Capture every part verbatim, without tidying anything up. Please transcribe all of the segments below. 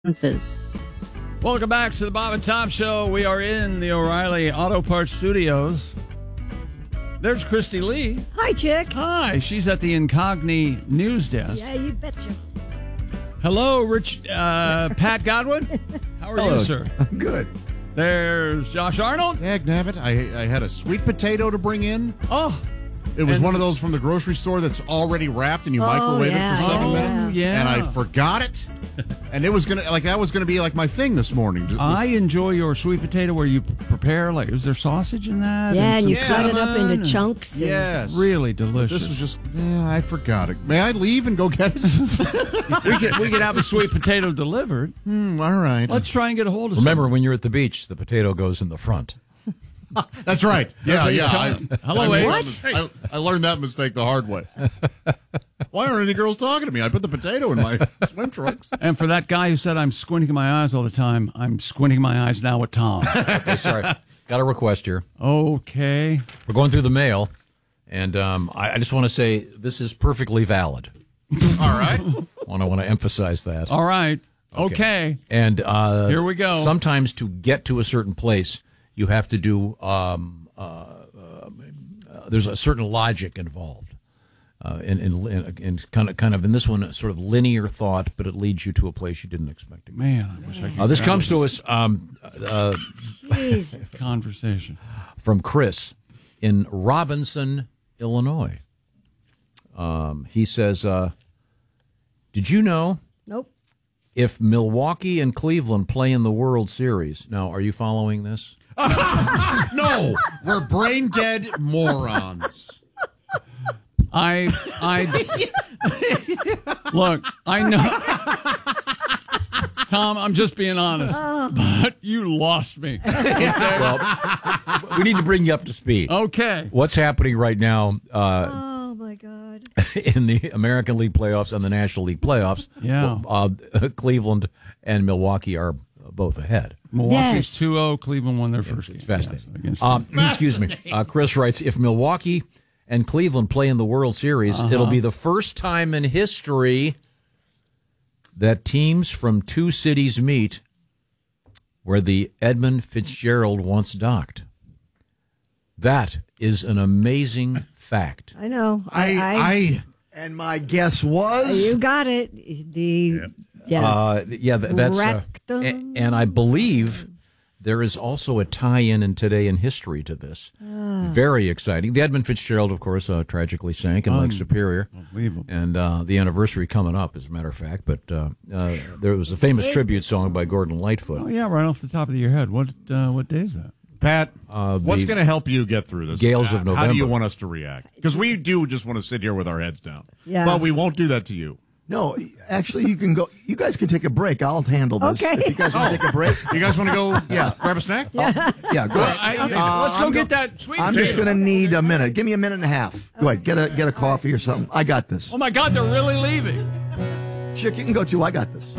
Welcome back to the Bob and Tom Show. We are in the O'Reilly Auto Parts Studios. There's Christy Lee. Hi, chick. Hi. She's at the Incogni News Desk. Yeah, you betcha. Hello, Rich uh, Pat Godwin. How are Hello. you, sir? I'm good. There's Josh Arnold. Dag nabbit, I, I had a sweet potato to bring in. Oh, It was And- one of those from the grocery store that's already wrapped and you Oh, microwave yeah. it for seven Oh, minutes. yeah. And I forgot it. And it was gonna like that was gonna be like my thing this morning. Just- I enjoy your sweet potato where you prepare, like, is there sausage in that? Yeah, and some you cut it up cinnamon into and- chunks. and- yes. Really delicious. This was just yeah, I forgot it. May I leave and go get it? we could we could have a sweet potato delivered. Hmm, all right. Let's try and get a hold of Remember, some. when you're at the beach, the potato goes in the front. That's right. Yeah, Things yeah. come- I, Hello, I, Ace. made- I, I learned that mistake the hard way. Why aren't any girls talking to me? I put the potato in my swim trunks. And for that guy who said I'm squinting my eyes all the time, I'm squinting my eyes now with Tom. Okay, sorry. Got a request here. Okay. We're going through the mail, and um, I, I just want to say this is perfectly valid. All right. And I want to emphasize that. All right. Okay. And uh, Here we go. Sometimes to get to a certain place, you have to do. Um, uh, uh, uh, there's a certain logic involved. Uh, in, in, in, in kind of, kind of in this one, sort of linear thought, but it leads you to a place you didn't expect to go. Man, I wish I could. Uh, this grab comes to us um, uh, Jesus. conversation. from Chris in Robinson, Illinois. Um, he says, uh, did you know Nope. if Milwaukee and Cleveland play in the World Series? Now, are you following this? No, we're brain dead morons. I, I, look, I know, Tom, I'm just being honest, but you lost me. Well, we need to bring you up to speed. Okay. What's happening right now uh, Oh, my God. in the American League playoffs and the National League playoffs? Yeah. Uh, Cleveland and Milwaukee are both ahead. Milwaukee's Yes. two oh, Cleveland won their first game. It's fascinating. Yes, against- um, excuse me. Uh, Chris writes, if Milwaukee and Cleveland play in the World Series, Uh-huh. it'll be the first time in history that teams from two cities meet where the Edmund Fitzgerald once docked. That is an amazing fact. I know. I, I, And my guess was You got it. The, yes. Uh, yeah, th- that's uh, Rectum. a- and I believe there is also a tie-in in Today in History to this. Very exciting. The Edmund Fitzgerald, of course, uh, tragically sank in Lake Superior, Unbelievable. and uh, the anniversary coming up, as a matter of fact. But uh, uh, there was a famous tribute song by Gordon Lightfoot. Oh, yeah, right off the top of your head. What uh, what day is that? Pat, Uh, what's the going to help you get through this? Gales Uh, of How do November. you want us to react? Because we do just want to sit here with our heads down. Yeah. But we won't do that to you. no. Actually, you can go. You guys can take a break. I'll handle this. Okay. If you guys want to take a break, You guys want to go Yeah. grab a snack? yeah, go ahead. I, Uh, let's go I'm get go- that sweet I'm potato. just going to need a minute. Give me a minute and a half. Go ahead. Get a get a coffee or something. I got this. Oh, my God, they're really leaving. Chick, you can go too. I got this.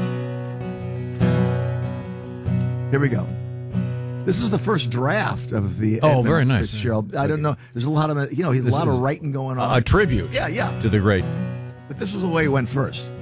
Here we go. This is the first draft of the. Oh, Edmund very nice. Fitzgerald. I don't know. There's a lot of you know a This lot is of writing going A, on. a tribute yeah, yeah. to the great. But this was the way it went first.